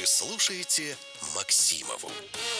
слушаете Максимову.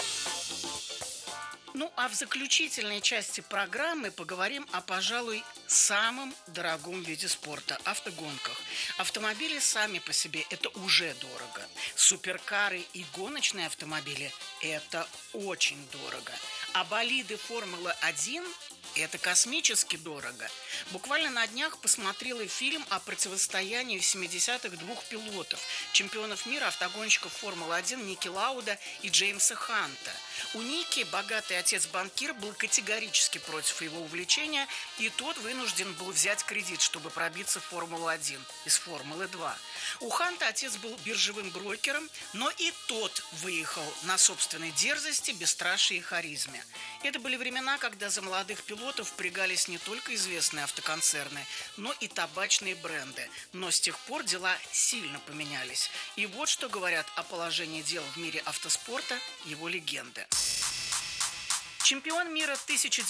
Ну, а в заключительной части программы поговорим о, пожалуй, самом дорогом виде спорта – автогонках. Автомобили сами по себе – это уже дорого. Суперкары и гоночные автомобили – это очень дорого. А болиды Формулы-1 – это космически дорого. Буквально на днях посмотрела фильм о противостоянии в 70-х двух пилотов, чемпионов мира автогонщиков Формулы-1 Ники Лауда и Джеймса Ханта. У Ники богатый отец-банкир был категорически против его увлечения, и тот вынужден был взять кредит, чтобы пробиться в Формулу-1 из Формулы-2. У Ханта отец был биржевым брокером, но и тот выехал на собственной дерзости, бесстрашии и харизме. Это были времена, когда за молодых пилотов впрягались не только известные автоконцерны, но и табачные бренды. Но с тех пор дела сильно поменялись. И вот что говорят о положении дел в мире автоспорта его легенды. Чемпион мира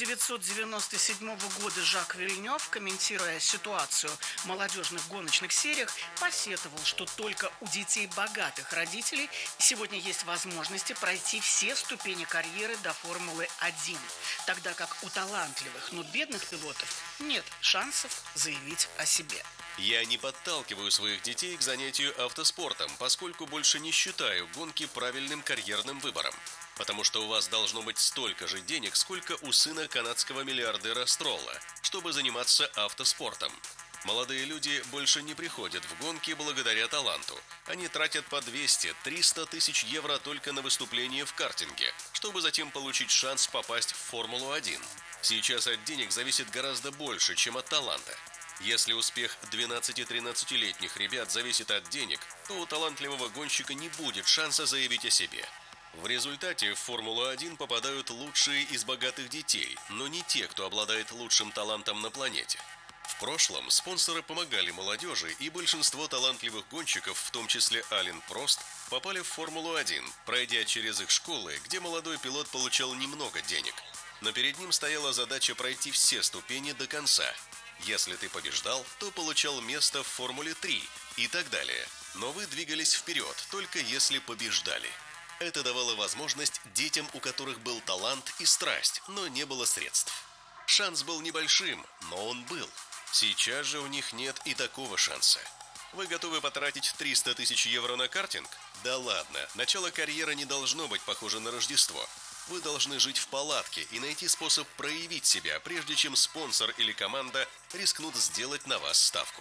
1997 года Жак Вильнёв, комментируя ситуацию в молодежных гоночных сериях, посетовал, что только у детей богатых родителей сегодня есть возможности пройти все ступени карьеры до Формулы-1, тогда как у талантливых, но бедных пилотов нет шансов заявить о себе. Я не подталкиваю своих детей к занятию автоспортом, поскольку больше не считаю гонки правильным карьерным выбором. Потому что у вас должно быть столько же денег, сколько у сына канадского миллиардера Стролла, чтобы заниматься автоспортом. Молодые люди больше не приходят в гонки благодаря таланту. Они тратят по 200-300 тысяч евро только на выступление в картинге, чтобы затем получить шанс попасть в Формулу-1. Сейчас от денег зависит гораздо больше, чем от таланта. Если успех 12-13-летних ребят зависит от денег, то у талантливого гонщика не будет шанса заявить о себе. В результате в Формулу-1 попадают лучшие из богатых детей, но не те, кто обладает лучшим талантом на планете. В прошлом спонсоры помогали молодежи, и большинство талантливых гонщиков, в том числе Ален Прост, попали в Формулу-1, пройдя через их школы, где молодой пилот получал немного денег. Но перед ним стояла задача пройти все ступени до конца. Если ты побеждал, то получал место в Формуле-3 и так далее. Но вы двигались вперед, только если побеждали. Это давало возможность детям, у которых был талант и страсть, но не было средств. Шанс был небольшим, но он был. Сейчас же у них нет и такого шанса. Вы готовы потратить 300 тысяч евро на картинг? Да ладно, начало карьеры не должно быть похоже на Рождество. Вы должны жить в палатке и найти способ проявить себя, прежде чем спонсор или команда рискнут сделать на вас ставку.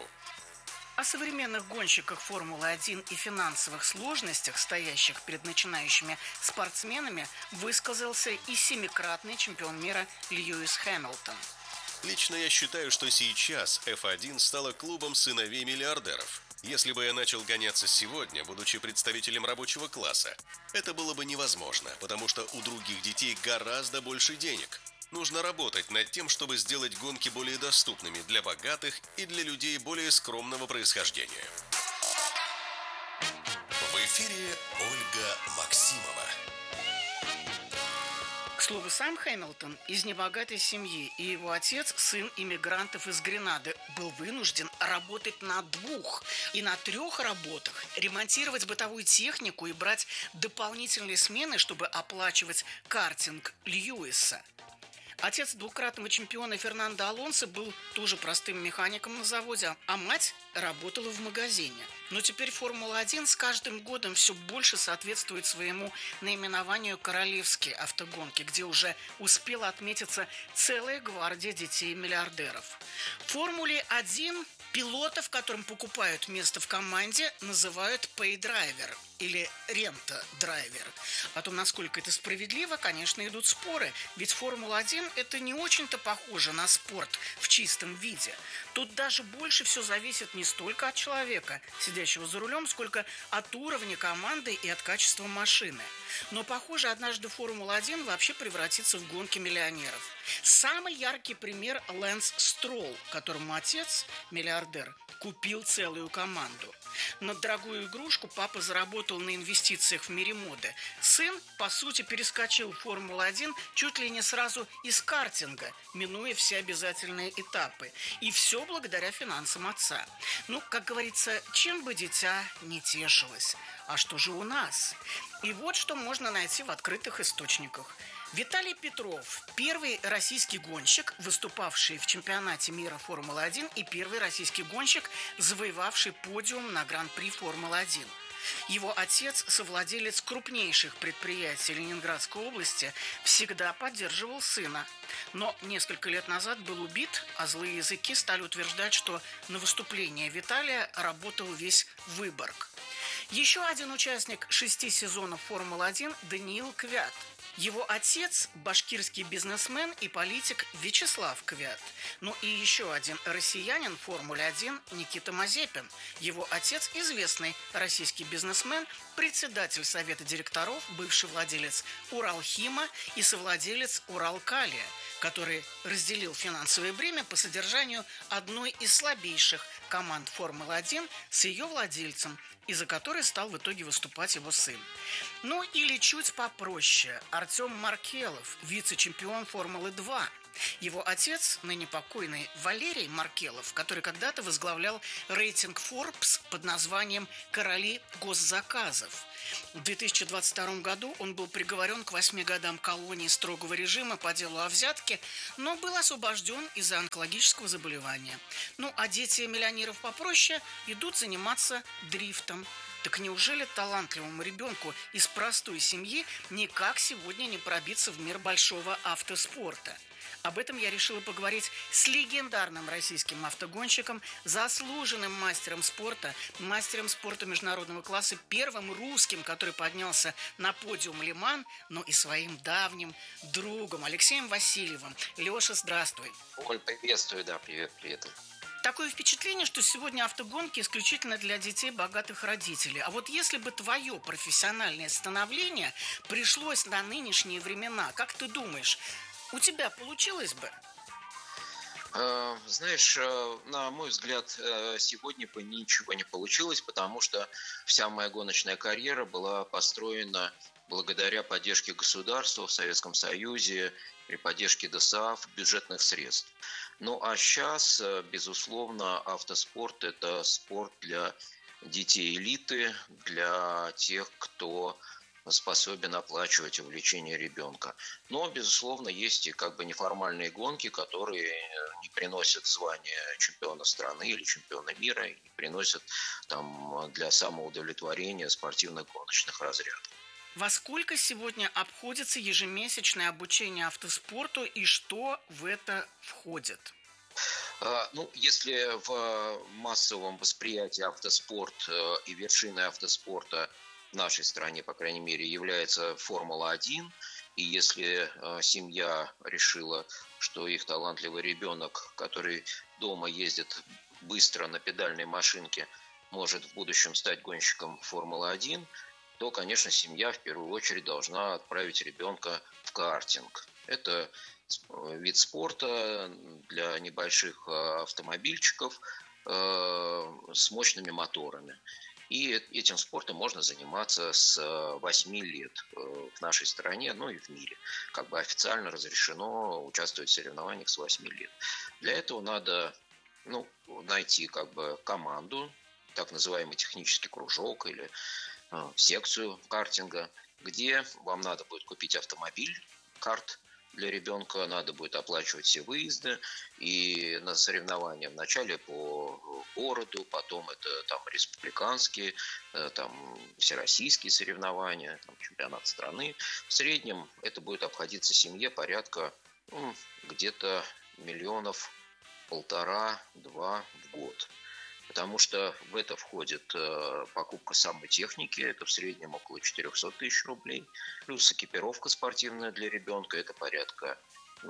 О современных гонщиках Формулы-1 и финансовых сложностях, стоящих перед начинающими спортсменами, высказался и семикратный чемпион мира Льюис Хэмилтон. Лично я считаю, что сейчас F1 стала клубом сыновей миллиардеров. Если бы я начал гоняться сегодня, будучи представителем рабочего класса, это было бы невозможно, потому что у других детей гораздо больше денег. Нужно работать над тем, чтобы сделать гонки более доступными для богатых и для людей более скромного происхождения. В эфире Ольга Максимова. К слову, сам Хэмилтон из небогатой семьи, и его отец, сын иммигрантов из Гренады, был вынужден работать на 2 и на 3 работах, ремонтировать бытовую технику и брать дополнительные смены, чтобы оплачивать картинг Льюиса. Отец двукратного чемпиона Фернандо Алонсо был тоже простым механиком на заводе, а мать работала в магазине. Но теперь Формула-1 с каждым годом все больше соответствует своему наименованию «Королевские автогонки», где уже успела отметиться целая гвардия детей-миллиардеров. В Формуле-1 пилотов, которым покупают место в команде, называют пейдрайвер или рента-драйвер. О том, насколько это справедливо, конечно, идут споры. Ведь Формула-1 это не очень-то похоже на спорт в чистом виде. Тут даже больше все зависит не столько от человека, сидящего за рулем, сколько от уровня команды и от качества машины. Но, похоже, однажды Формула-1 вообще превратится в гонки миллионеров. Самый яркий пример – Лэнс Стролл, которому отец, миллиардер, купил целую команду. На дорогую игрушку папа заработал на инвестициях в мире моды. Сын, по сути, перескочил в Формулу-1 чуть ли не сразу из картинга, минуя все обязательные этапы. И все благодаря финансам отца. Ну, как говорится, чем бы дитя не тешилось. А что же у нас? И вот что можно найти в открытых источниках. Виталий Петров – первый российский гонщик, выступавший в чемпионате мира Формулы-1, и первый российский гонщик, завоевавший подиум на Гран-при Формулы-1. Его отец, совладелец крупнейших предприятий Ленинградской области, всегда поддерживал сына. Но несколько лет назад был убит, а злые языки стали утверждать, что на выступление Виталия работал весь Выборг. Еще один участник 6 сезонов Формулы-1 – Даниил Квят. Его отец – башкирский бизнесмен и политик Вячеслав Квят. Ну и еще один россиянин в Формуле-1 – Никита Мазепин. Его отец – известный российский бизнесмен, председатель совета директоров, бывший владелец Уралхима и совладелец Уралкалия, который разделил финансовое бремя по содержанию одной из слабейших команд Формулы-1 с ее владельцем, из-за которой стал в итоге выступать его сын. Ну или чуть попроще – Артем Маркелов, вице-чемпион Формулы-2. Его отец, ныне покойный Валерий Маркелов, который когда-то возглавлял рейтинг Forbes под названием «Короли госзаказов». В 2022 году он был приговорен к 8 годам колонии строгого режима по делу о взятке, но был освобожден из-за онкологического заболевания. Ну а дети миллионеров попроще идут заниматься дрифтом. Так неужели талантливому ребенку из простой семьи никак сегодня не пробиться в мир большого автоспорта? Об этом я решила поговорить с легендарным российским автогонщиком, заслуженным мастером спорта международного класса, первым русским, который поднялся на подиум Лиман, но и своим давним другом Алексеем Васильевым. Леша, здравствуй. Оль, приветствую, да, привет. Такое впечатление, что сегодня автогонки исключительно для детей богатых родителей. А вот если бы твое профессиональное становление пришлось на нынешние времена, как ты думаешь, у тебя получилось бы? Знаешь, на мой взгляд, сегодня бы ничего не получилось, потому что вся моя гоночная карьера была построена благодаря поддержке государства в Советском Союзе, при поддержке ДОСААФ, бюджетных средств. Ну а сейчас, безусловно, автоспорт – это спорт для детей элиты, для тех, кто способен оплачивать увлечение ребенка. Но, безусловно, есть и неформальные гонки, которые не приносят звания чемпиона страны или чемпиона мира, и не приносят для самоудовлетворения спортивных гоночных разрядов. Во сколько сегодня обходится ежемесячное обучение автоспорту и что в это входит? Если в массовом восприятии автоспорт и вершиной автоспорта в нашей стране, по крайней мере, является Формула-1, и если семья решила, что их талантливый ребенок, который дома ездит быстро на педальной машинке, может в будущем стать гонщиком Формулы-1, то, конечно, семья в первую очередь должна отправить ребенка в картинг. Это вид спорта для небольших автомобильчиков с мощными моторами. И этим спортом можно заниматься с 8 лет в нашей стране, ну и в мире. Официально разрешено участвовать в соревнованиях с 8 лет. Для этого надо найти команду, так называемый технический кружок или секцию картинга, где вам надо будет купить автомобиль, карт для ребенка, надо будет оплачивать все выезды и на соревнования вначале по городу, потом это республиканские, всероссийские соревнования, чемпионат страны. В среднем это будет обходиться семье порядка где-то 1,5-2 миллиона в год. Потому что в это входит покупка самой техники, это в среднем около 400 тысяч рублей, плюс экипировка спортивная для ребенка, это порядка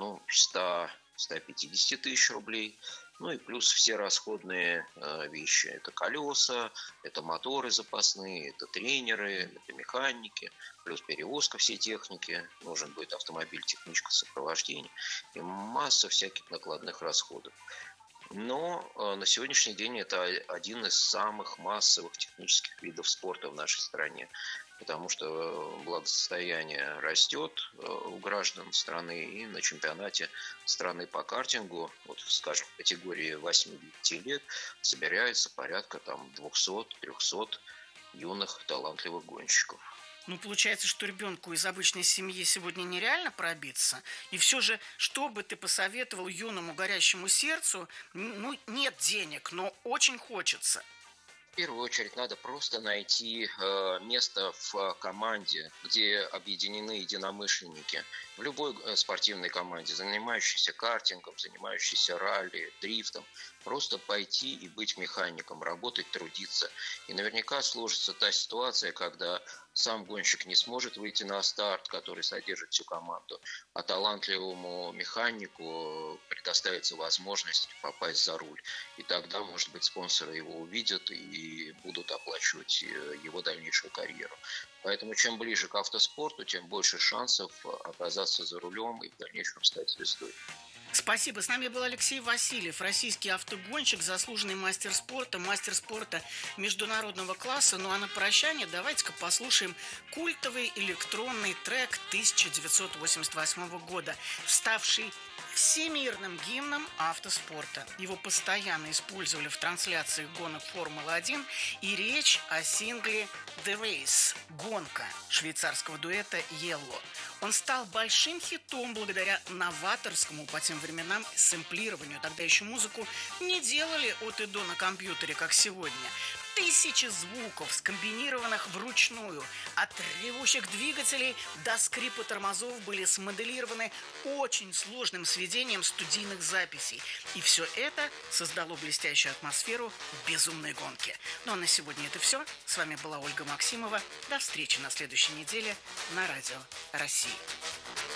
100-150 тысяч рублей, ну и плюс все расходные вещи, это колеса, это моторы запасные, это тренеры, это механики, плюс перевозка всей техники, нужен будет автомобиль технического сопровождения и масса всяких накладных расходов. Но на сегодняшний день это один из самых массовых технических видов спорта в нашей стране, потому что благосостояние растет у граждан страны, и на чемпионате страны по картингу, вот, скажем, в категории 8-9 лет собирается порядка там 200-300 юных талантливых гонщиков. Ну, получается, что ребенку из обычной семьи сегодня нереально пробиться. И все же, что бы ты посоветовал юному горящему сердцу? Ну, нет денег, но очень хочется. В первую очередь надо просто найти место в команде, где объединены единомышленники. В любой спортивной команде, занимающейся картингом, занимающейся ралли, дрифтом, просто пойти и быть механиком, работать, трудиться. И наверняка сложится та ситуация, когда сам гонщик не сможет выйти на старт, который содержит всю команду, а талантливому механику предоставится возможность попасть за руль. И тогда, может быть, спонсоры его увидят и будут оплачивать его дальнейшую карьеру. Поэтому чем ближе к автоспорту, тем больше шансов оказаться за рулем и в дальнейшем стать звездой. Спасибо. С нами был Алексей Васильев, российский автогонщик, заслуженный мастер спорта международного класса. Ну а на прощание давайте-ка послушаем культовый электронный трек 1988 года, ставший всемирным гимном автоспорта. Его постоянно использовали в трансляции гонок Формулы-1, и речь о сингле «The Race» – «Гонка» швейцарского дуэта Yellow. Он стал большим хитом благодаря новаторскому по тем временам сэмплированию. Тогда еще музыку не делали от и до на компьютере, как сегодня. Тысячи звуков, скомбинированных вручную. От ревущих двигателей до скрипа тормозов были смоделированы очень сложным сведением студийных записей. И все это создало блестящую атмосферу безумной гонки. Ну а на сегодня это все. С вами была Ольга Максимова. До встречи на следующей неделе на Радио России.